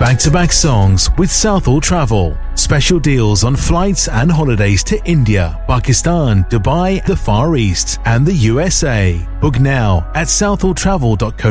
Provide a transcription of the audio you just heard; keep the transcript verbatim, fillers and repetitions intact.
Back-to-back songs with Southall Travel. Special deals on flights and holidays to India, Pakistan, Dubai, the Far East and the U S A. Book now at southall travel dot co